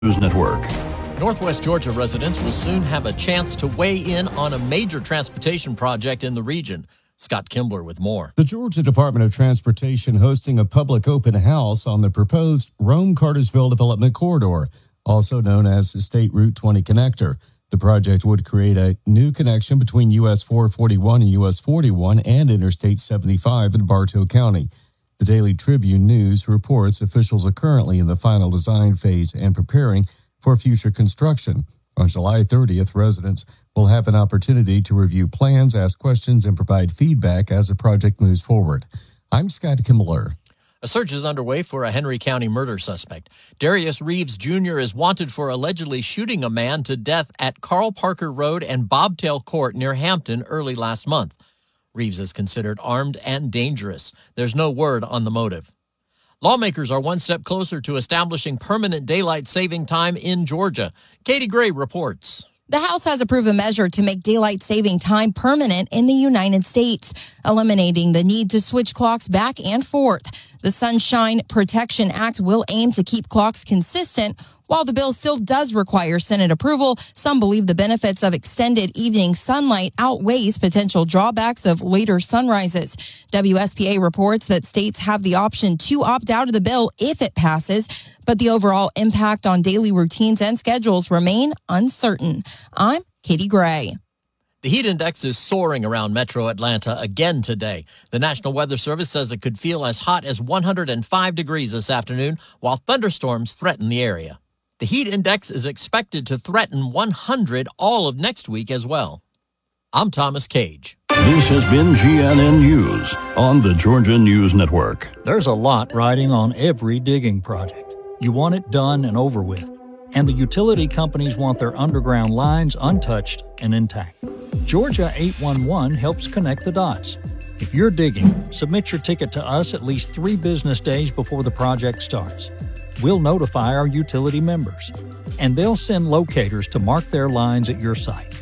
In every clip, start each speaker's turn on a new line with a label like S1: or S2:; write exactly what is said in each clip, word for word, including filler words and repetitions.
S1: News Network.
S2: Northwest Georgia residents will soon have a chance to weigh in on a major transportation project in the region. Scott Kimbler with more.
S3: The Georgia Department of Transportation hosting a public open house on the proposed Rome-Cartersville Development Corridor, also known as the State Route twenty Connector. The project would create a new connection between U S four forty-one and U S forty-one and Interstate seventy-five in Bartow County. The Daily Tribune News reports officials are currently in the final design phase and preparing for future construction. On July thirtieth, residents will have an opportunity to review plans, ask questions, and provide feedback as the project moves forward. I'm Scott Kimbler.
S2: A search is underway for a Henry County murder suspect. Darius Reeves Junior is wanted for allegedly shooting a man to death at Carl Parker Road and Bobtail Court near Hampton early last month. Reeves is considered armed and dangerous. There's no word on the motive. Lawmakers are one step closer to establishing permanent daylight saving time in Georgia. Katie Gray reports.
S4: The House has approved a measure to make daylight saving time permanent in the United States, eliminating the need to switch clocks back and forth. The Sunshine Protection Act will aim to keep clocks consistent. While the bill still does require Senate approval, some believe the benefits of extended evening sunlight outweighs potential drawbacks of later sunrises. W S P A reports that states have the option to opt out of the bill if it passes, but the overall impact on daily routines and schedules remain uncertain. I'm Katie Gray.
S2: The heat index is soaring around metro Atlanta again today. The National Weather Service says it could feel as hot as one hundred five degrees this afternoon, while thunderstorms threaten the area. The heat index is expected to threaten one hundred all of next week as well. I'm Thomas Cage.
S1: This has been G N N News on the Georgia News Network.
S5: There's a lot riding on every digging project. You want it done and over with. And the utility companies want their underground lines untouched and intact. Georgia eight one one helps connect the dots. If you're digging, submit your ticket to us at least three business days before the project starts. We'll notify our utility members, and they'll send locators to mark their lines at your site.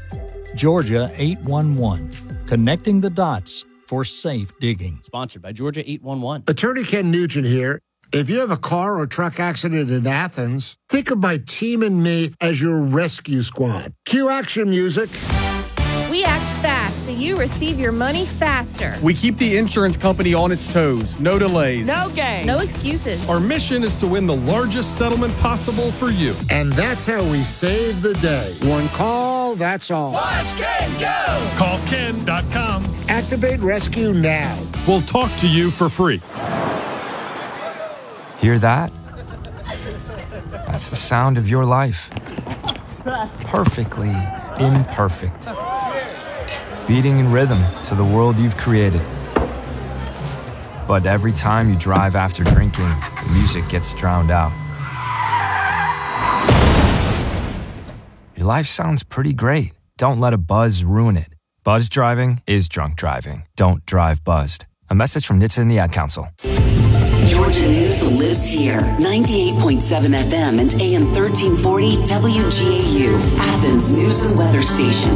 S5: Georgia eight one one, connecting the dots for safe digging.
S6: Sponsored by Georgia eight one one.
S7: Attorney Ken Nugent here. If you have a car or truck accident in Athens, think of my team and me as your rescue squad. Cue action music.
S8: We act fast so you receive your money faster.
S9: We keep the insurance company on its toes. No delays.
S8: No games. No excuses.
S9: Our mission is to win the largest settlement possible for you.
S7: And that's how we save the day. One call, that's all.
S10: Watch Ken go!
S9: Call Ken dot com.
S7: Activate rescue now.
S9: We'll talk to you for free.
S11: Hear that? That's the sound of your life. Perfectly imperfect. Beating in rhythm to the world you've created. But every time you drive after drinking, the music gets drowned out. Your life sounds pretty great. Don't let a buzz ruin it. Buzz driving is drunk driving. Don't drive buzzed. A message from N H T S A and the Ad Council.
S12: Georgia News lives here. ninety-eight point seven F M and A M thirteen forty W G A U, Athens News and Weather Station.